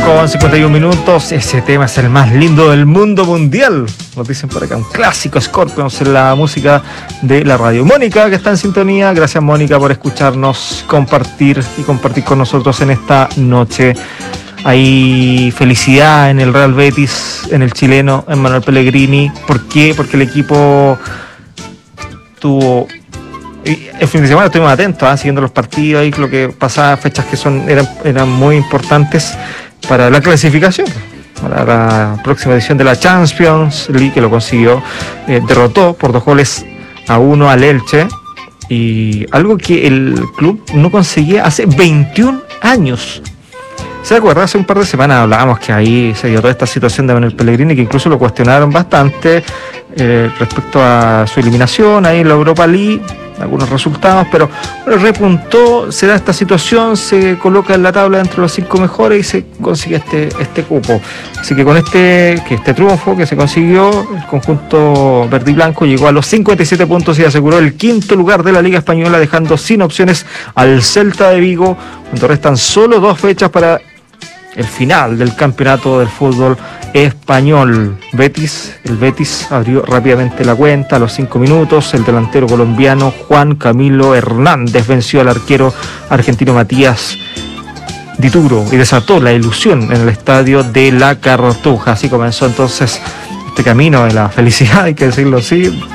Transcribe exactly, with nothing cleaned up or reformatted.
con cincuenta y un minutos. Ese tema es el más lindo del mundo mundial. Nos dicen por acá, un clásico Scorpions en la música de la radio. Mónica, que está en sintonía. Gracias, Mónica, por escucharnos, compartir y compartir con nosotros en esta noche. Hay felicidad en el Real Betis, en el chileno, en Manuel Pellegrini. ¿Por qué? Porque el equipo tuvo... El fin de semana estuvimos atentos, ¿eh? Siguiendo los partidos y lo que pasaba, fechas que son eran, eran muy importantes para la clasificación, para la próxima edición de la Champions League, que lo consiguió. Eh, derrotó por dos goles a uno al Elche, y algo que el club no conseguía hace veintiún años. ¿Se acuerda? Hace un par de semanas hablábamos que ahí se dio toda esta situación de Manuel Pellegrini, que incluso lo cuestionaron bastante eh, respecto a su eliminación ahí en la Europa League, algunos resultados, pero bueno, repuntó, se da esta situación, se coloca en la tabla entre los cinco mejores y se consigue este, este cupo. Así que con este, que este triunfo que se consiguió, el conjunto verde y blanco llegó a los cincuenta y siete puntos y aseguró el quinto lugar de la Liga Española, dejando sin opciones al Celta de Vigo, cuando restan solo dos fechas para el final del campeonato del fútbol español. Betis, el Betis abrió rápidamente la cuenta a los cinco minutos. El delantero colombiano Juan Camilo Hernández venció al arquero argentino Matías Dituro y desató la ilusión en el estadio de la Cartuja. Así comenzó entonces este camino de la felicidad, hay que decirlo así,